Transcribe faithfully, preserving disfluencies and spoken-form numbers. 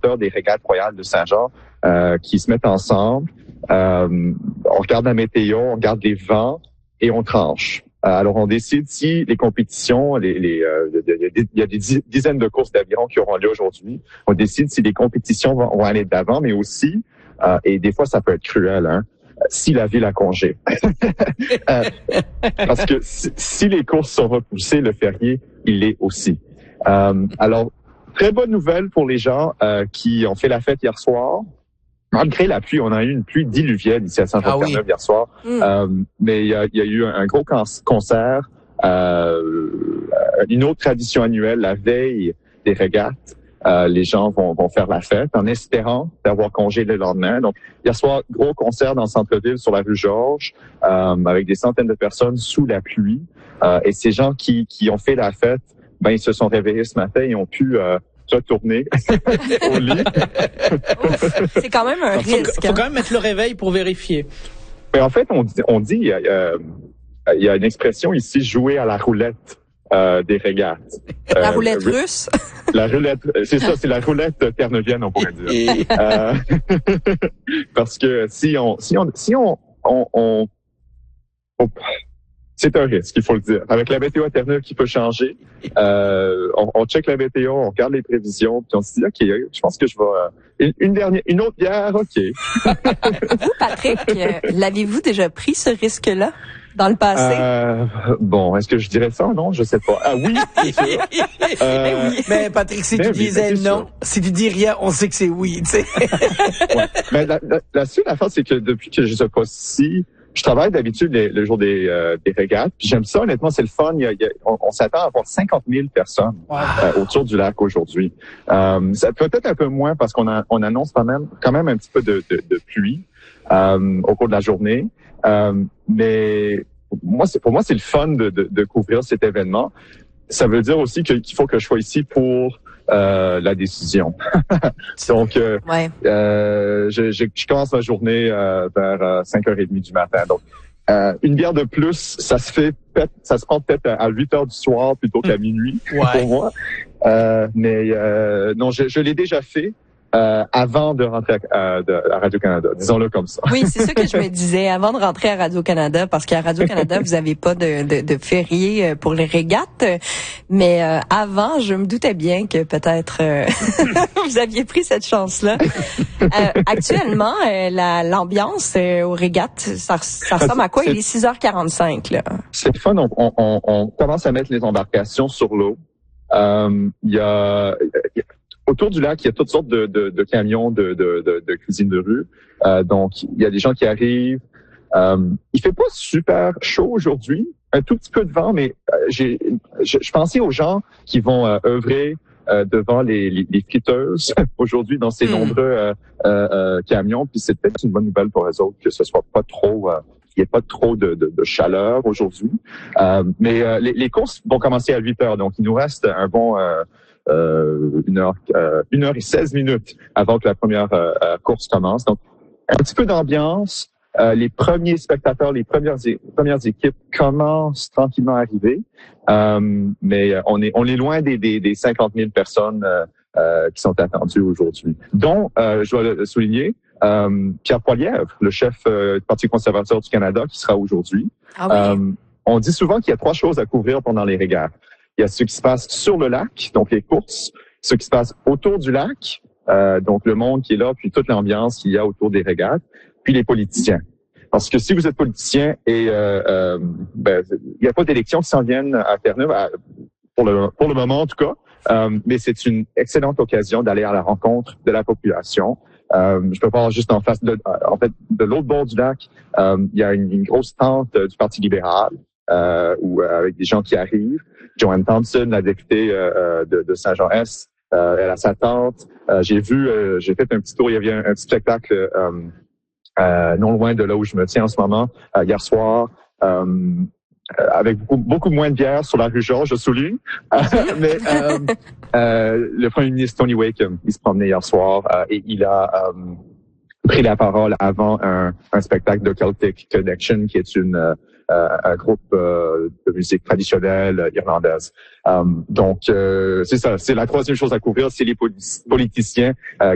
spectateurs des régates royales de Saint-Jean euh, qui se mettent ensemble. Euh, on regarde la météo, on regarde les vents et on tranche. Euh, alors, on décide si les compétitions, les, les, euh, il y a des dizaines de courses d'aviron qui auront lieu aujourd'hui. On décide si les compétitions vont, vont aller d'avant, mais aussi, euh, et des fois, ça peut être cruel, hein, si la ville a congé. euh, parce que si, si les courses sont repoussées, le férié, il l'est aussi. Euh, alors, très bonne nouvelle pour les gens euh, qui ont fait la fête hier soir. Malgré la pluie, on a eu une pluie diluvienne ici à Saint-Jean-de-Terre-Neuve ah oui. hier soir. Mm. Euh, mais il y a, y a eu un, un gros concert, euh, une autre tradition annuelle, la veille des régates. Euh, les gens vont, vont faire la fête en espérant d'avoir congé le lendemain. Donc, hier soir, gros concert dans le centre-ville sur la rue Georges, euh, avec des centaines de personnes sous la pluie. Euh, et ces gens qui, qui ont fait la fête, ben ils se sont réveillés ce matin et ont pu euh, retourner au lit. C'est quand même un faut, risque. Faut quand même mettre le réveil pour vérifier. Mais en fait, on dit, on dit, il y a, euh, il y a une expression ici, jouer à la roulette euh, des régates. La euh, roulette russe. La roulette, c'est ça, c'est la roulette terre-neuvienne, on pourrait dire. euh, parce que si on, si on, si on, on, on, on c'est un risque, il faut le dire. Avec la météo à Terre-Neuve qui peut changer, euh, on, on check la météo, on regarde les prévisions, puis on se dit, OK, je pense que je vais... Euh, une, une dernière, une autre bière, OK. Vous, Patrick, euh, l'avez-vous déjà pris, ce risque-là, dans le passé? Euh, bon, est-ce que je dirais ça? Non, je sais pas. Ah oui, c'est sûr. Euh, oui. Mais Patrick, si tu disais oui, non, sûr. Si tu dis rien, on sait que c'est oui, tu sais. Ouais. Mais la, la, la seule affaire, c'est que depuis que je suis pas ici, je travaille d'habitude les, le jour des, euh, des régates, puis j'aime ça, honnêtement, c'est le fun. Il y a, il y a, on, on s'attend à avoir cinquante mille personnes wow. euh, autour du lac aujourd'hui. Euh, ça peut être un peu moins parce qu'on a, on annonce quand même, quand même un petit peu de, de, de pluie euh, au cours de la journée. Euh, mais moi, c'est, pour moi, c'est le fun de, de, de couvrir cet événement. Ça veut dire aussi que, qu'il faut que je sois ici pour euh, la décision. Donc, euh, ouais. euh, je, je, je commence ma journée euh, vers euh, cinq heures trente du matin. Donc, euh, une bière de plus, ça se fait, ça se prend peut-être à huit heures du soir plutôt qu'à minuit ouais. pour moi. Euh, mais euh, non, je, je l'ai déjà fait. Euh, avant de rentrer à, à, à Radio-Canada, disons-le comme ça. Oui, c'est ça que je me disais, avant de rentrer à Radio-Canada, parce qu'à Radio-Canada, vous avez pas de, de, de férié pour les régates, mais euh, avant, je me doutais bien que peut-être euh, vous aviez pris cette chance-là. Euh, actuellement, euh, la, l'ambiance euh, aux régates, ça, ça ressemble à quoi? Il est six heures quarante-cinq, là. C'est fun, on, on, on commence à mettre les embarcations sur l'eau. Euh, il y a... Y a Autour du lac, il y a toutes sortes de, de, de camions de, de, de, de cuisine de rue. Euh, donc, il y a des gens qui arrivent. Euh, il fait pas super chaud aujourd'hui. Un tout petit peu de vent, mais euh, j'ai, je, je pensais aux gens qui vont euh, œuvrer euh, devant les, les, les friteuses aujourd'hui dans ces mmh. nombreux euh, euh, camions. Puis c'est peut-être une bonne nouvelle pour eux autres que ce soit pas trop... Euh, il n'y a pas trop de, de, de chaleur aujourd'hui. Euh, mais euh, les, les courses vont commencer à huit heures. Donc, il nous reste un bon... Euh, Euh, une heure, euh, une heure et seize minutes avant que la première euh, course commence. Donc, un petit peu d'ambiance. Euh, les premiers spectateurs, les premières, les premières équipes commencent tranquillement à arriver. Euh, mais on est, on est loin des, des, des cinquante mille personnes euh, euh, qui sont attendues aujourd'hui. Dont, euh, je dois le souligner, euh, Pierre Poilievre, le chef euh, du Parti conservateur du Canada, qui sera aujourd'hui. Ah oui. Euh, on dit souvent qu'il y a trois choses à couvrir pendant les régates. Il y a ce qui se passe sur le lac, donc les courses, ce qui se passe autour du lac, euh, donc le monde qui est là, puis toute l'ambiance qu'il y a autour des régates, puis les politiciens. Parce que si vous êtes politicien et euh, euh, ben, il n'y a pas d'élections qui s'en viennent à Terre-Neuve, à, pour le pour le moment en tout cas, euh, mais c'est une excellente occasion d'aller à la rencontre de la population. Euh, je peux voir juste en face, de, en fait, de l'autre bord du lac, euh, il y a une, une grosse tente du Parti libéral, euh, où avec des gens qui arrivent. Joanne Thompson, la députée euh, de, de Saint-Jean-Est, euh, elle a sa tante. Euh, j'ai vu, euh, j'ai fait un petit tour, il y avait un, un petit spectacle euh, euh, non loin de là où je me tiens en ce moment, euh, hier soir, euh, avec beaucoup, beaucoup moins de bière sur la rue Georges, je souligne. Mais euh, euh, le premier ministre Tony Wakeham, il se promenait hier soir euh, et il a euh, pris la parole avant un, un spectacle de Celtic Connection, qui est une... Euh, un groupe euh, de musique traditionnelle euh, irlandaise. Um, donc, euh, c'est ça. C'est la troisième chose à couvrir, c'est les politiciens euh,